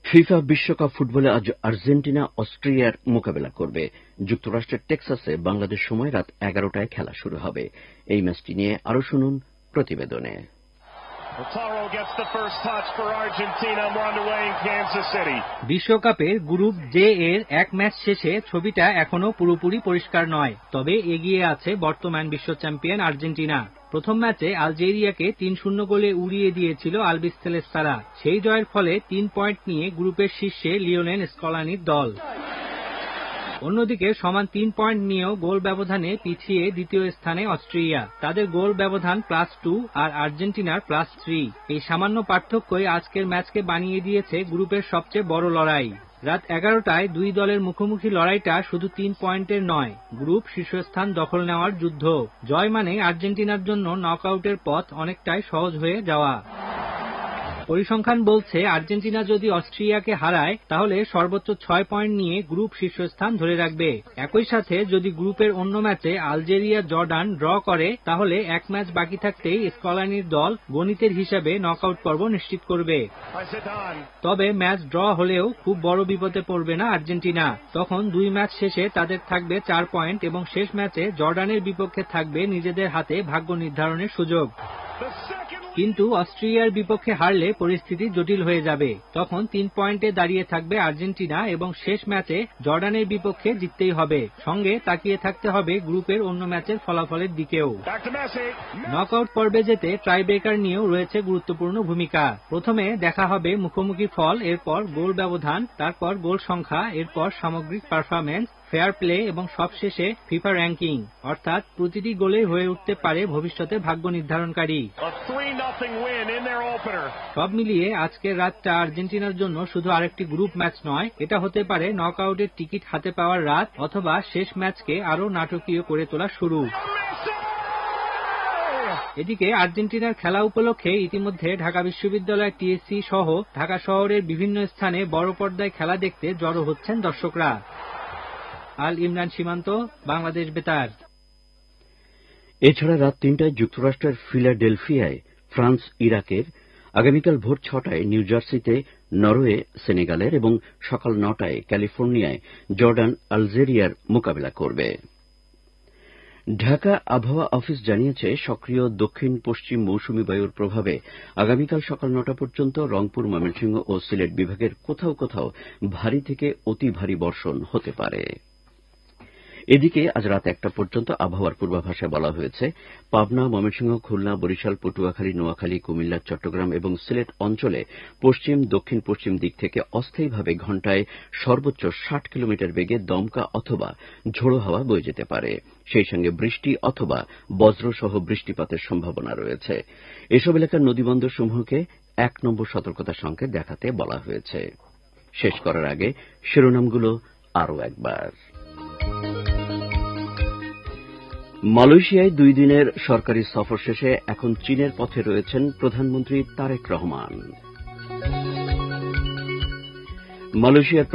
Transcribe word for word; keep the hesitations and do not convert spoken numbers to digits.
FIFA বিশ্বকাপ ফুটবলে আজ আর্জেন্টিনা অস্ট্রিয়ার মোকাবেলা করবে। যুক্তরাষ্ট্রের টেক্সাসে বাংলাদেশ সময় রাত এগারোটায় খেলা শুরু হবে। এই ম্যাচটি নিয়ে আরো শুনুন প্রতিবেদনে। বিশ্বকাপের গ্রুপ জে এর এক ম্যাচ শেষে ছবিটা এখনো পুরোপুরি পরিষ্কার নয়, তবে এগিয়ে আছে বর্তমান বিশ্ব চ্যাম্পিয়ন আর্জেন্টিনা। প্রথম ম্যাচে আলজেরিয়াকে তিন শূন্য গোলে উড়িয়ে দিয়েছিল আলবিসেলেস্তারা। সেই জয়ের ফলে তিন পয়েন্ট নিয়ে গ্রুপের শীর্ষে লিওনেল স্কলানির দল। অন্যদিকে সমান তিন পয়েন্ট নিয়েও গোল ব্যবধানে পিছিয়ে দ্বিতীয় স্থানে অস্ট্রিয়া। তাদের গোল ব্যবধান প্লাস টু আর আর্জেন্টিনার প্লাস থ্রি। এই সামান্য পার্থক্যই আজকের ম্যাচকে বানিয়ে দিয়েছে গ্রুপের সবচেয়ে বড় লড়াই। রাত এগারোটায় দুই দলের মুখোমুখি লড়াইটা শুধু তিন পয়েন্টের নয়, গ্রুপ শীর্ষস্থান দখল নেওয়ার যুদ্ধ। জয় মানে আর্জেন্টিনার জন্য নকআউটের পথ অনেকটাই সহজ হয়ে যাওয়া। পরিসংখ্যান বলছে আর্জেন্টিনা যদি অস্ট্রিয়াকে হারায় তাহলে সর্বোচ্চ ছয় পয়েন্ট নিয়ে গ্রুপ শীর্ষস্থান ধরে রাখবে। একই সাথে যদি গ্রুপের অন্য ম্যাচে আলজেরিয়া জর্ডান ড্র করে তাহলে এক ম্যাচ বাকি থাকতেই স্কলানির দল গণিতের হিসাবে নকআউট পর্ব নিশ্চিত করবে। তবে ম্যাচ ড্র হলেও খুব বড় বিপদে পড়বে না আর্জেন্টিনা। তখন দুই ম্যাচ শেষে তাদের থাকবে চার পয়েন্ট এবং শেষ ম্যাচে জর্ডানের বিপক্ষে থাকবে নিজেদের হাতে ভাগ্য নির্ধারণের সুযোগ। কিন্তু অস্ট্রিয়ার বিপক্ষে হারলে পরিস্থিতি জটিল হয়ে যাবে। তখন তিন পয়েন্টে দাঁড়িয়ে থাকবে আর্জেন্টিনা এবং শেষ ম্যাচে জর্ডানের বিপক্ষে জিততেই হবে। সঙ্গে তাকিয়ে থাকতে হবে গ্রুপের অন্য ম্যাচের ফলাফলের দিকেও। নকআউট পর্বে যেতে টাইব্রেকার নিয়েও রয়েছে গুরুত্বপূর্ণ ভূমিকা। প্রথমে দেখা হবে মুখোমুখি ফল, এরপর গোল ব্যবধান, তারপর গোল সংখ্যা, এরপর সামগ্রিক পারফরম্যান্স, ফেয়ার প্লে এবং সবশেষে ফিফা র্যাঙ্কিং। অর্থাৎ প্রতিটি গোলে হয়ে উঠতে পারে ভবিষ্যতে ভাগ্য নির্ধারণকারী। সব মিলিয়ে আজকের রাতটা আর্জেন্টিনার জন্য শুধু আরেকটি গ্রুপ ম্যাচ নয়, এটা হতে পারে নকআউটের টিকিট হাতে পাওয়ার রাত অথবা শেষ ম্যাচকে আরো নাটকীয় করে তোলা শুরু। এদিকে আর্জেন্টিনার খেলা উপলক্ষে ইতিমধ্যে ঢাকা বিশ্ববিদ্যালয় টিএসসি সহ ঢাকা শহরের বিভিন্ন স্থানে বড় পর্দায় খেলা দেখতে জড়ো হচ্ছেন দর্শকরা। আল ইমরান সীমান্ত, বাংলাদেশ বেতার। এছাড়া রাত তিনটায় যুক্তরাষ্ট্রের ফিলাডেলফিয়ায় ফ্রান্স ইরাকের, আগামীকাল ভোর ছটায় নিউ জার্সিতে নরওয়ে সেনেগালের এবং সকাল নটায় ক্যালিফোর্নিয়ায় জর্ডান আলজেরিয়ার মোকাবেলা করবে। ঢাকা আবহাওয়া অফিস জানিয়েছে সক্রিয় দক্ষিণ পশ্চিম মৌসুমী বায়ুর প্রভাবে আগামীকাল সকাল নটা পর্যন্ত রংপুর, ময়মনসিংহ ও সিলেট বিভাগের কোথাও কোথাও ভারী থেকে অতি ভারী বর্ষণ হতে পারে। এদিকে আজ রাত একটা পর্যন্ত আবহাওয়ার পূর্বাভাসে বলা হয়েছে পাবনা, ময়মনসিংহ, খুলনা, বরিশাল, পটুয়াখালী, নোয়াখালী, কুমিল্লা, চট্টগ্রাম এবং সিলেট অঞ্চলে পশ্চিম দক্ষিণ পশ্চিম দিক থেকে অস্থায়ীভাবে ঘণ্টায় সর্বোচ্চ ষাট কিলোমিটার বেগে দমকা অথবা ঝোড়ো হাওয়া বয়ে যেতে পারে। সেই সঙ্গে বৃষ্টি অথবা বজ্রসহ বৃষ্টিপাতের সম্ভাবনা রয়েছে। এসব এলাকার নদীবন্দরসমূহকে এক নম্বর সতর্কতা সংকেত দেখাতে বলা হয়েছে। শেষ করার আগে শিরোনামগুলো আরও একবার। মালয়েশিয়ায় দুই দিনের সরকারি সফর শেষে এখন চীনের পথে রয়েছেন প্রধানমন্ত্রী তারেক রহমান। মালয়েশিয়ার